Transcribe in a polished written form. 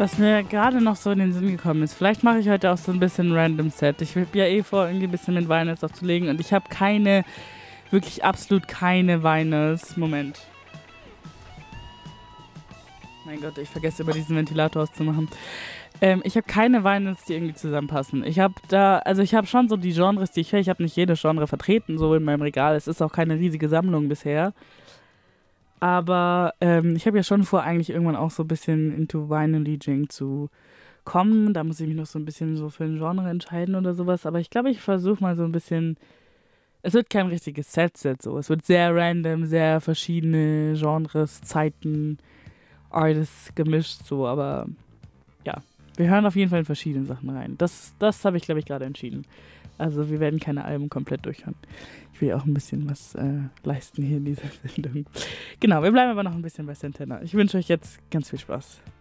Was mir gerade noch so in den Sinn gekommen ist, vielleicht mache ich heute auch so ein bisschen Random Set. Ich habe ja vor, irgendwie ein bisschen mit Vinyls aufzulegen und ich habe wirklich absolut keine Vinyls. Moment. Mein Gott, ich vergesse immer diesen Ventilator auszumachen. Ich habe keine Vinyls, die irgendwie zusammenpassen. Ich habe schon so die Genres, die ich höre. Ich habe nicht jede Genre vertreten, so in meinem Regal. Es ist auch keine riesige Sammlung bisher. Aber ich habe ja schon vor, eigentlich irgendwann auch so ein bisschen into Vinyl-Leasing zu kommen. Da muss ich mich noch so ein bisschen so für ein Genre entscheiden oder sowas. Aber ich glaube, ich versuche mal so ein bisschen. Es wird kein richtiges Set so. Es wird sehr random, sehr verschiedene Genres, Zeiten, Artists gemischt so. Aber ja, wir hören auf jeden Fall in verschiedene Sachen rein. Das habe ich, glaube ich, gerade entschieden. Also wir werden keine Alben komplett durchhören. Ich will auch ein bisschen was leisten hier in dieser Sendung. Genau, wir bleiben aber noch ein bisschen bei Santana. Ich wünsche euch jetzt ganz viel Spaß.